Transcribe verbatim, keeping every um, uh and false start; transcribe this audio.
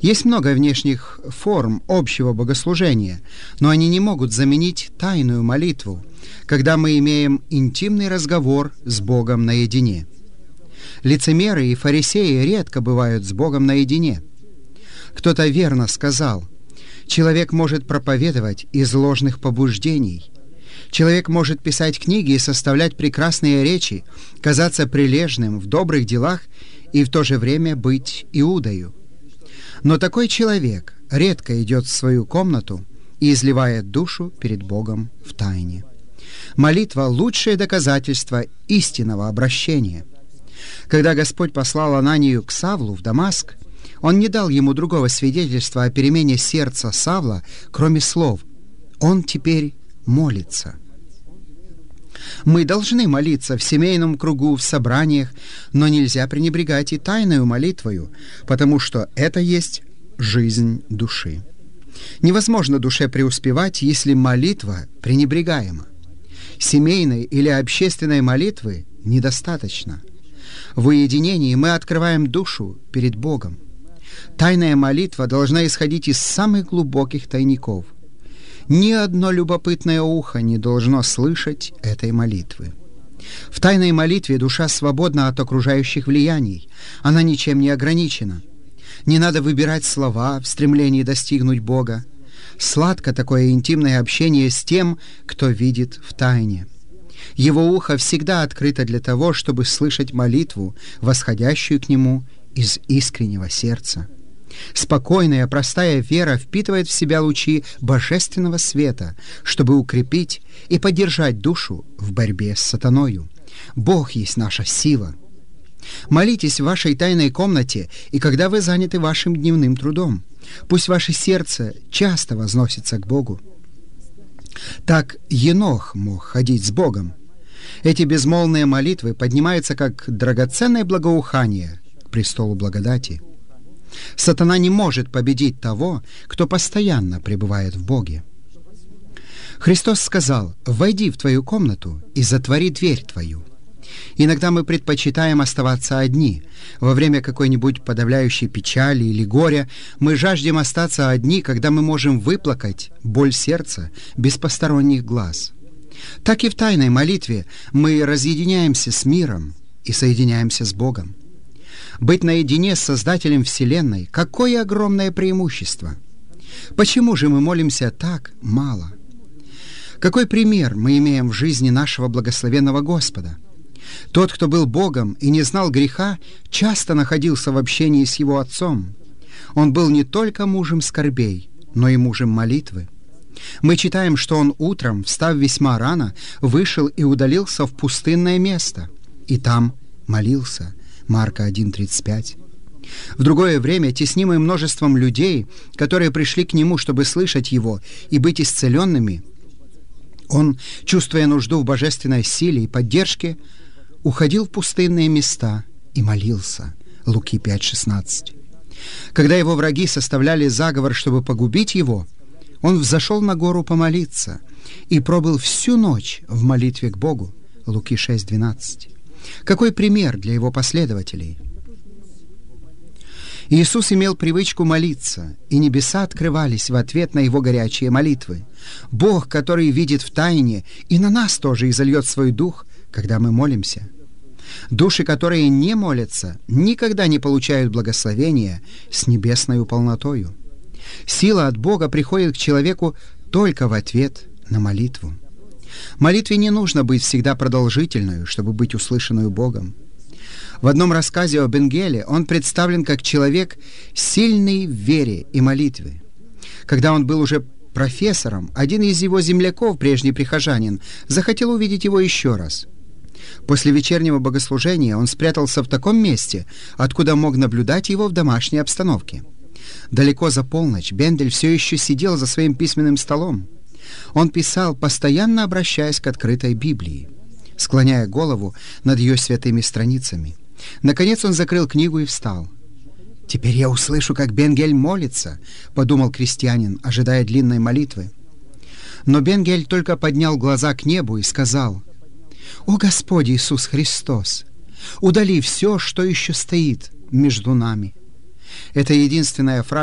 Есть много внешних форм общего богослужения, но они не могут заменить тайную молитву, когда мы имеем интимный разговор с Богом наедине. Лицемеры и фарисеи редко бывают с Богом наедине. Кто-то верно сказал: человек может проповедовать из ложных побуждений. Человек может писать книги и составлять прекрасные речи, казаться прилежным в добрых делах и в то же время быть Иудою. Но такой человек редко идет в свою комнату и изливает душу перед Богом в тайне. Молитва — лучшее доказательство истинного обращения. Когда Господь послал Ананию к Савлу в Дамаск, Он не дал ему другого свидетельства о перемене сердца Савла, кроме слов: «Он теперь молится». Мы должны молиться в семейном кругу, в собраниях, но нельзя пренебрегать и тайною молитвою, потому что это есть жизнь души. Невозможно душе преуспевать, если молитва пренебрегаема. Семейной или общественной молитвы недостаточно. В уединении мы открываем душу перед Богом. Тайная молитва должна исходить из самых глубоких тайников. Ни одно любопытное ухо не должно слышать этой молитвы. В тайной молитве душа свободна от окружающих влияний, она ничем не ограничена. Не надо выбирать слова в стремлении достигнуть Бога. Сладко такое интимное общение с тем, кто видит в тайне. Его ухо всегда открыто для того, чтобы слышать молитву, восходящую к нему из искреннего сердца. Спокойная, простая вера впитывает в себя лучи божественного света, чтобы укрепить и поддержать душу в борьбе с сатаною. Бог есть наша сила. Молитесь в вашей тайной комнате и когда вы заняты вашим дневным трудом. Пусть ваше сердце часто возносится к Богу. Так Енох мог ходить с Богом. Эти безмолвные молитвы поднимаются как драгоценное благоухание к престолу благодати. Сатана не может победить того, кто постоянно пребывает в Боге. Христос сказал: «Войди в твою комнату и затвори дверь твою». Иногда мы предпочитаем оставаться одни. Во время какой-нибудь подавляющей печали или горя мы жаждем остаться одни, когда мы можем выплакать боль сердца без посторонних глаз. Так и в тайной молитве мы разъединяемся с миром и соединяемся с Богом. Быть наедине с Создателем Вселенной — какое огромное преимущество! Почему же мы молимся так мало? Какой пример мы имеем в жизни нашего благословенного Господа? Тот, кто был Богом и не знал греха, часто находился в общении с Его Отцом. Он был не только мужем скорбей, но и мужем молитвы. Мы читаем, что он утром, встав весьма рано, вышел и удалился в пустынное место, и там молился. Марка один тридцать пять. В другое время, теснимый множеством людей, которые пришли к нему, чтобы слышать его и быть исцеленными, он, чувствуя нужду в божественной силе и поддержке, уходил в пустынные места и молился. Луки пять шестнадцать. Когда его враги составляли заговор, чтобы погубить его, он взошел на гору помолиться и пробыл всю ночь в молитве к Богу. Луки шесть двенадцать. Какой пример для его последователей! Иисус имел привычку молиться, и небеса открывались в ответ на его горячие молитвы. Бог, который видит в тайне, и на нас тоже изольет свой дух, когда мы молимся. Души, которые не молятся, никогда не получают благословения с небесною полнотою. Сила от Бога приходит к человеку только в ответ на молитву. Молитве не нужно быть всегда продолжительной, чтобы быть услышанной Богом. В одном рассказе об Энгеле он представлен как человек, сильный в вере и молитве. Когда он был уже профессором, один из его земляков, прежний прихожанин, захотел увидеть его еще раз. После вечернего богослужения он спрятался в таком месте, откуда мог наблюдать его в домашней обстановке. Далеко за полночь Бендель все еще сидел за своим письменным столом. Он писал, постоянно обращаясь к открытой Библии, склоняя голову над ее святыми страницами. Наконец он закрыл книгу и встал. «Теперь я услышу, как Бенгель молится», — подумал крестьянин, ожидая длинной молитвы. Но Бенгель только поднял глаза к небу и сказал: «О Господь Иисус Христос, удали все, что еще стоит между нами». Это единственная фраза,